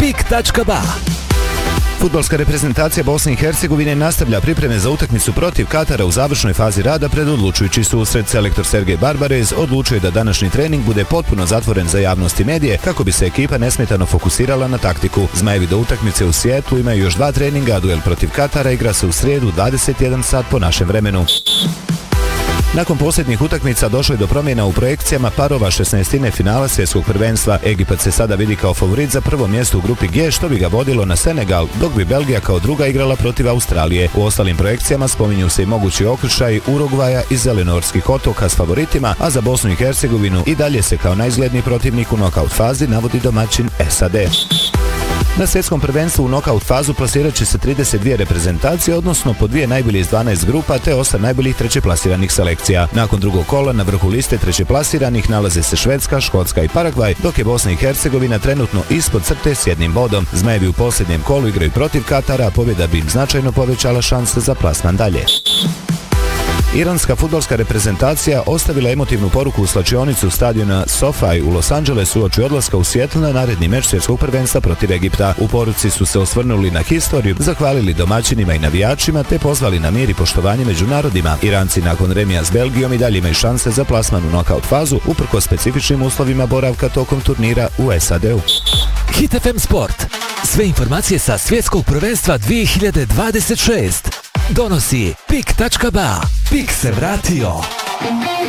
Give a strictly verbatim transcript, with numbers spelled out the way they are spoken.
pik tačka ba. Fudbalska reprezentacija Bosne i Hercegovine nastavlja pripreme za utakmicu protiv Katara u završnoj fazi rada pred odlučujući susret. Selektor Sergej Barbarez odlučio je da današnji trening bude potpuno zatvoren za javnost i medije kako bi se ekipa nesmetano fokusirala na taktiku. Zmajevi do utakmice u Sijetlu imaju još dva treninga, a duel protiv Katara igra se u srijedu dvadeset jedan sat po našem vremenu. Nakon posljednjih utakmica došlo je do promjena u projekcijama parova šesnaestine finala svjetskog prvenstva. Egipat se sada vidi kao favorit za prvo mjesto u grupi G, što bi ga vodilo na Senegal, dok bi Belgija kao druga igrala protiv Australije. U ostalim projekcijama spominju se i mogući okršaj Urugvaja i Zelenorskih otoka s favoritima, a za Bosnu i Hercegovinu i dalje se kao najizgledniji protivnik u nokaut fazi navodi domaćin S A D. Na svjetskom prvenstvu u nokaut fazu plasirat će se trideset dvije reprezentacije, odnosno po dvije najbolje iz dvanaest grupa te osam najboljih trećeplasiranih selekcija. Nakon drugog kola na vrhu liste trećeplasiranih nalaze se Švedska, Škotska i Paragvaj, dok je Bosna i Hercegovina trenutno ispod crte s jednim bodom. Zmajevi u posljednjem kolu igraju protiv Katara, a pobjeda bi im značajno povećala šanse za plasman dalje. Iranska fudbalska reprezentacija ostavila emotivnu poruku u slačionicu stadiona SoFi u Los Angelesu uoči odlaska u Sijetl na naredni meč svjetskog prvenstva protiv Egipta. U poruci su se osvrnuli na historiju, zahvalili domaćinima i navijačima te pozvali na mir i poštovanje među narodima. Iranci nakon remija s Belgijom i dalje imaju šanse za plasman u nokaut fazu uprkos specifičnim uslovima boravka tokom turnira u S A D-u. Hit F M Sport. Sve informacije sa svjetskog prvenstva dvije hiljade dvadeset šest. Donosi pik tačka ba. Pik se vratio.